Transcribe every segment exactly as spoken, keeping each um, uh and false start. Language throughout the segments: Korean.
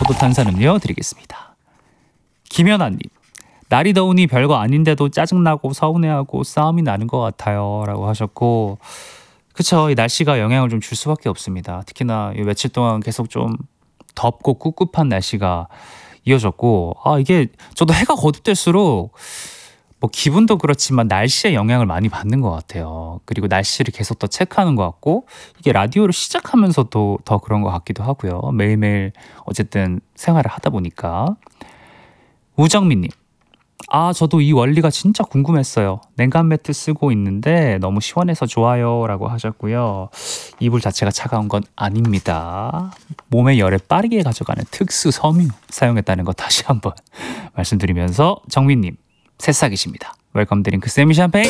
포도 탄산음료 드리겠습니다. 김연아님, 날이 더우니 별거 아닌데도 짜증나고 서운해하고 싸움이 나는 것 같아요 라고 하셨고, 그쵸, 이 날씨가 영향을 좀 줄 수밖에 없습니다. 특히나 이 며칠 동안 계속 좀 덥고 꿉꿉한 날씨가 이어졌고, 아 이게 저도 해가 거듭될수록 뭐 기분도 그렇지만 날씨에 영향을 많이 받는 것 같아요. 그리고 날씨를 계속 더 체크하는 것 같고, 이게 라디오를 시작하면서도 더 그런 것 같기도 하고요. 매일매일 어쨌든 생활을 하다 보니까. 우정민님, 아 저도 이 원리가 진짜 궁금했어요. 냉감 매트 쓰고 있는데 너무 시원해서 좋아요 라고 하셨고요. 이불 자체가 차가운 건 아닙니다. 몸의 열을 빠르게 가져가는 특수 섬유 사용했다는 거 다시 한번 말씀드리면서, 정민님 새싹이십니다. 웰컴 드링크 세미 샴페인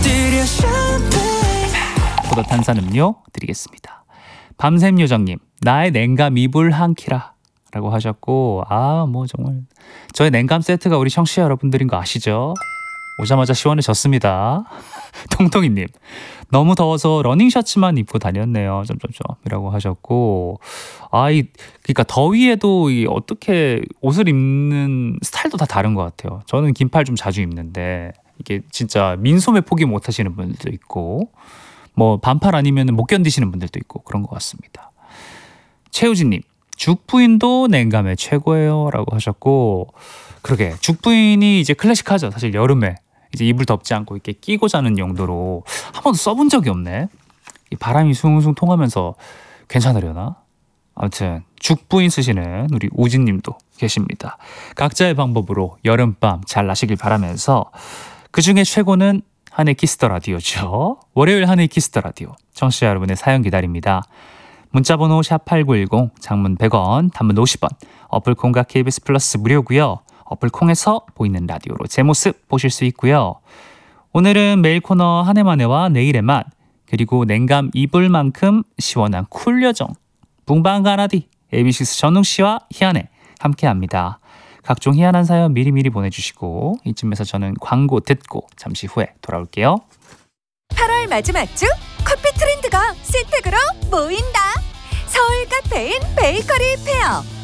포도 탄산음료 드리겠습니다. 밤샘 요정님, 나의 냉감 이불 한 키라 라고 하셨고, 아 뭐 정말 저의 냉감 세트가 우리 청취자 여러분들인 거 아시죠? 오자마자 시원해졌습니다. 통통이님, 너무 더워서 러닝 셔츠만 입고 다녔네요 점점점이라고 하셨고, 아이 그러니까 더위에도 이 어떻게 옷을 입는 스타일도 다 다른 것 같아요. 저는 긴팔 좀 자주 입는데 이게 진짜 민소매 포기 못 하시는 분들도 있고, 뭐 반팔 아니면 못 견디시는 분들도 있고 그런 것 같습니다. 최우진님, 죽부인도 냉감에 최고예요 라고 하셨고, 그러게 죽부인이 이제 클래식하죠. 사실 여름에 이제 이불 덮지 않고 이렇게 끼고 자는 용도로 한 번도 써본 적이 없네. 이 바람이 숭숭 통하면서 괜찮으려나? 아무튼 죽부인 쓰시는 우리 우진님도 계십니다. 각자의 방법으로 여름밤 잘 나시길 바라면서, 그중에 최고는 한해 키스더 라디오죠. 월요일 한해 키스더 라디오, 청취자 여러분의 사연 기다립니다. 문자번호 샵팔구일공, 장문 백 원, 단문 오십 원, 어플콩과 케이비에스 플러스 무료고요. 어플콩에서 보이는 라디오로 제 모습 보실 수 있고요. 오늘은 매일 코너 한 해만해와 내일의 맛, 그리고 냉감 이불만큼 시원한 쿨 여정 붕방가라디 에이비식스 전웅씨와 희한해 함께합니다. 각종 희한한 사연 미리미리 보내주시고, 이쯤에서 저는 광고 듣고 잠시 후에 돌아올게요. 팔월 마지막 주 커피 트렌드가 신택으로 모인다. 서울 카페인 베이커리 페어,